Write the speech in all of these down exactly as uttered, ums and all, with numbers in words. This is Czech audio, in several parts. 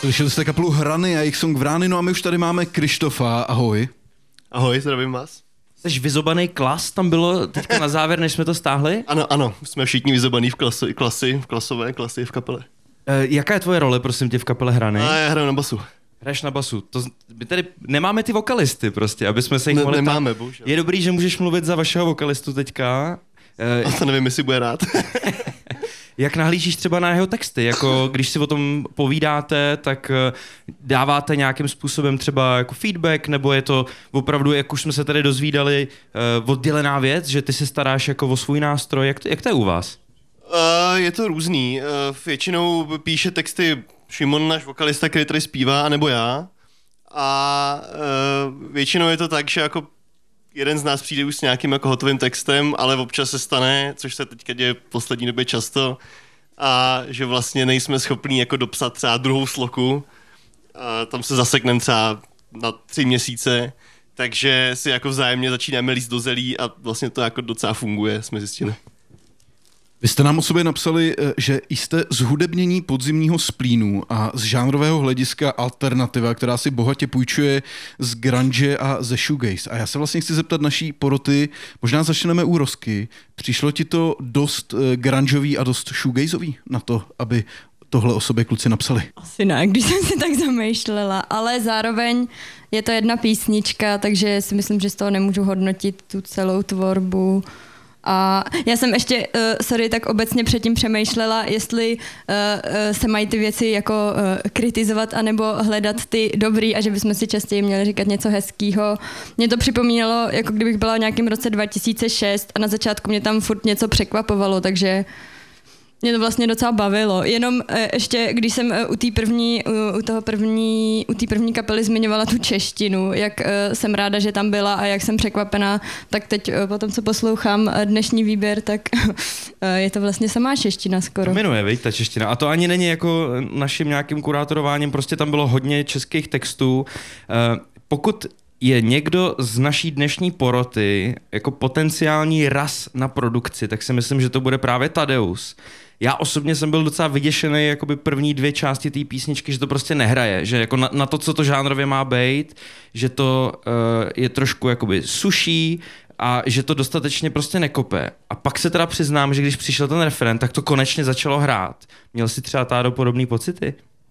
Slyšeli jste kapelu Hrany a jejich song Vrány, no a my už tady máme Krištofa, ahoj. Ahoj, zdravím vás. Jsi vyzobaný klas, tam bylo teďka na závěr, než jsme to stáhli? Ano, ano, jsme všichni vyzobaný v klasi, klasy, v klasové klasy v kapele. E, jaká je tvoje role, prosím tě, v kapele Hrany? A já hraju na basu. Hraješ na basu. To, my tady nemáme ty vokalisty prostě, aby jsme se jich ne, mohli... Nemáme, tam... bohužel. Je dobrý, že můžeš mluvit za vašeho vokalistu teďka. E, A to nevím, jestli bude rád. Jak nahlížíš třeba na jeho texty? Jako když si o tom povídáte, tak dáváte nějakým způsobem třeba jako feedback, nebo je to opravdu, jak už jsme se tady dozvídali, oddělená věc, že ty se staráš jako o svůj nástroj? Jak to, jak to je u vás? Uh, je to různý. Uh, většinou píše texty Šimon, náš vokalista, který tady zpívá, anebo já. A uh, většinou je to tak, že jako jeden z nás přijde už s nějakým jako hotovým textem, ale občas se stane, což se teďka děje v poslední době často, a že vlastně nejsme schopní jako dopsat třeba druhou sloku. A tam se zasekneme třeba na tři měsíce, takže si jako vzájemně začínáme líst do zelí a vlastně to jako docela funguje, jsme zjistili. Vy jste nám o sobě napsali, že jste zhudebnění podzimního splínu a z žánrového hlediska alternativa, která si bohatě půjčuje z grunge a ze shoegaze. A já se vlastně chci zeptat naší poroty, možná začneme u Rosky. Přišlo ti to dost grungeový a dost shoegazeový na to, aby tohle o sobě kluci napsali? Asi ne, když jsem si tak zamýšlela, ale zároveň je to jedna písnička, takže si myslím, že z toho nemůžu hodnotit tu celou tvorbu. A já jsem ještě, uh, sorry, tak obecně předtím přemýšlela, jestli uh, uh, se mají ty věci jako uh, kritizovat anebo hledat ty dobrý a že bychom si častěji měli říkat něco hezkýho. Mě to připomínalo, jako kdybych byla v nějakém roce dva tisíce šest a na začátku mě tam furt něco překvapovalo, takže mě to vlastně docela bavilo. Jenom uh, ještě, když jsem uh, u té první, uh, u toho první, u té první kapely zmiňovala tu češtinu, jak uh, jsem ráda, že tam byla a jak jsem překvapená, tak teď uh, po tom, co poslouchám uh, dnešní výběr, tak uh, je to vlastně samá čeština skoro. Minuje, viď, ta čeština. A to ani není jako naším nějakým kurátorováním, prostě tam bylo hodně českých textů. Uh, pokud je někdo z naší dnešní poroty jako potenciální ras na produkci, tak si myslím, že to bude právě Tadeus. Já osobně jsem byl docela vyděšený jakoby první dvě části té písničky, že to prostě nehraje, že jako na, na to, co to žánrově má být, že to uh, je trošku jakoby suší a že to dostatečně prostě nekope. A pak se teda přiznám, že když přišel ten referent, tak to konečně začalo hrát. Měl jsi třeba tádo podobný pocity?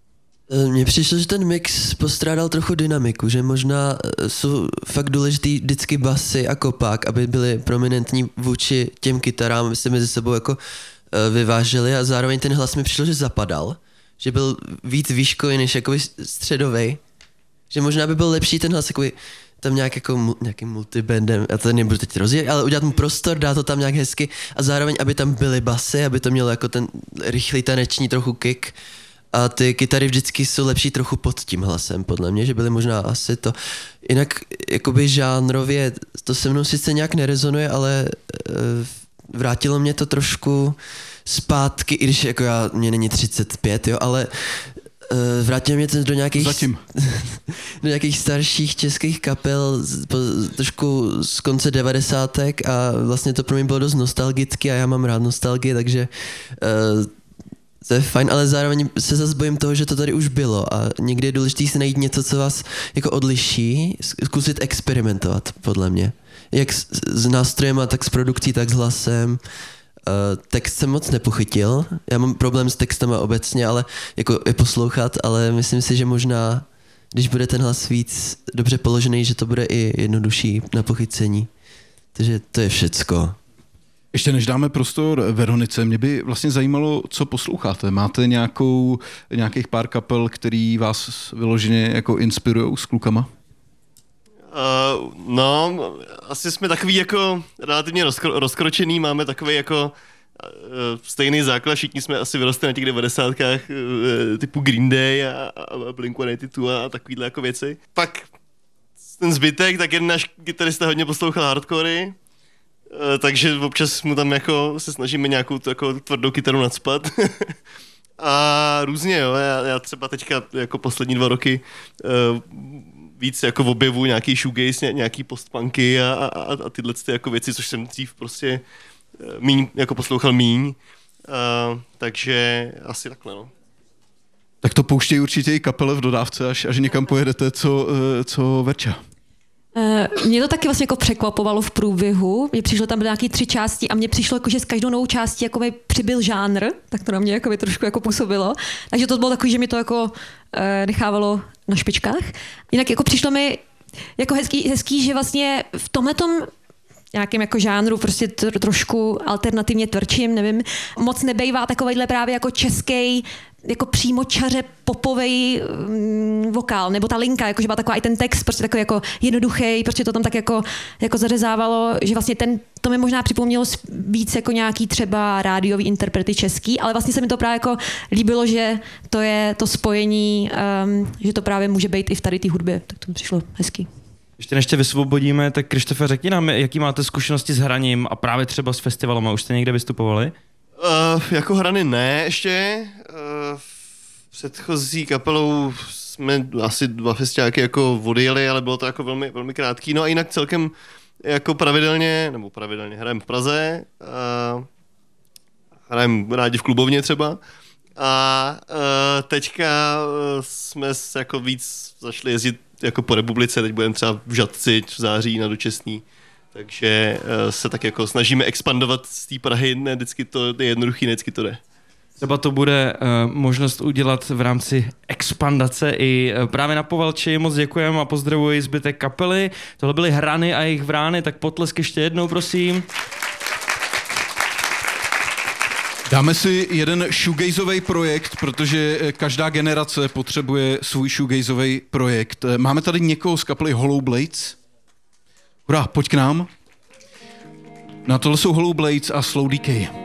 Mně přišlo, že ten mix postrádal trochu dynamiku, že možná jsou fakt důležitý vždycky basy a kopák, aby byly prominentní vůči těm kytarám, aby se mezi sebou jako vyváželi a zároveň ten hlas mi přišlo, že zapadal, že byl víc výškový než jakoby středovej, že možná by byl lepší ten hlas jakoby tam nějak jako nějakým multibandem, já to nebudu teď rozjet, ale udělat mu prostor, dát to tam nějak hezky a zároveň, aby tam byly basy, aby to mělo jako ten rychlý taneční trochu kick. A ty kytary vždycky jsou lepší trochu pod tím hlasem, podle mě, že byly možná asi to. Jinak jakoby žánrově, to se mnou sice nějak nerezonuje, ale uh, vrátilo mě to trošku zpátky, i když jako já, mě není třicet pět, jo, ale uh, vrátilo mě to do nějakých, Zatím. do nějakých starších českých kapel, z, po, trošku z konce devadesátek a vlastně to pro mě bylo dost nostalgicky a já mám rád nostalgii, takže uh, to je fajn, ale zároveň se zase bojím toho, že to tady už bylo a někdy je důležité si najít něco, co vás jako odliší, zkusit experimentovat, podle mě. Jak s, s nástrojema, tak s produkcí, tak s hlasem. Uh, text jsem moc nepochytil, já mám problém s textama obecně, ale jako je poslouchat, ale myslím si, že možná, když bude ten hlas víc dobře položený, že to bude i jednodušší na pochycení. Takže to je všecko. Ještě než dáme prostor Veronice, mě by vlastně zajímalo, co posloucháte. Máte nějakou, nějakých pár kapel, který vás vyloženě jako inspirujou s klukama? Uh, no, asi jsme takový jako relativně rozkro- rozkročený, máme takový jako uh, stejný základ, všichni jsme asi vyrostli na těch devadesátkách uh, typu Green Day a, a Blink sto osmdesát dva a takovýhle jako věci. Pak ten zbytek, tak jeden náš kytarista hodně poslouchal hardcory, uh, takže občas mu tam jako se snažíme nějakou tu jako tvrdou kytaru nacpat. A různě, jo, já, já třeba teďka jako poslední dva roky uh, víc jako v objevu nějaký shoegaze, nějaký postpunky a, a, a tyhle ty jako věci, což jsem dřív prostě míň, jako poslouchal míň, uh, takže asi takhle, no. Tak to pouštějí určitě i kapele v dodávce, až, až někam pojedete, co, co Verča. Uh, mě to taky vlastně jako překvapovalo v průběhu. Mně přišlo, tam byly nějaké tři části a mně přišlo, jako, že s každou novou částí jako přibyl žánr, tak to na mě jako trošku jako působilo. Takže to bylo takový, že mi to jako uh, nechávalo na špičkách. Jinak jako přišlo mi jako hezký, hezký, že vlastně v tomhletom nějakým jako žánru, prostě tr- trošku alternativně tvrdším, nevím, moc nebejvá takovejhle právě jako český jako přímočaře popovej mm, vokál, nebo ta linka, jakože byla taková i ten text, prostě takový jako jednoduchý, prostě to tam tak jako, jako zařezávalo, že vlastně ten, to mi možná připomnělo víc jako nějaký třeba rádiový interprety český, ale vlastně se mi to právě jako líbilo, že to je to spojení, um, že to právě může být i v tady té hudbě, tak to mi přišlo hezký. Ještě než tě vysvobodíme, tak Krištofe, řekni nám, jaký máte zkušenosti s hraním a právě třeba s festivalem, už jste někde vystupovali? Uh, jako hrany ne ještě. Uh, předchozí kapelou jsme asi dva festiáky jako odjeli, ale bylo to jako velmi, velmi krátký. No a jinak celkem jako pravidelně, nebo pravidelně hrajeme v Praze, uh, hrajeme rádi v klubovně třeba. A uh, teďka uh, jsme jako víc zašli jezdit jako po republice, teď budeme třeba v Žatci v září na Dočesný. Takže uh, se tak jako snažíme expandovat z té Prahy, ne vždycky to je jednoduchý, ne vždycky to jde. Třeba to bude uh, možnost udělat v rámci expandace i uh, právě na Povalči. Moc děkujeme a pozdravuji zbytek kapely. Tohle byly Hrany a jejich vrány, tak potlesk ještě jednou, prosím. Dáme si jeden shoegazový projekt, protože každá generace potřebuje svůj shoegazový projekt. Máme tady někoho z kapely Hollow Blades. Hurá, pojď k nám. Na tohle jsou Hollow Blades a Slow Decay.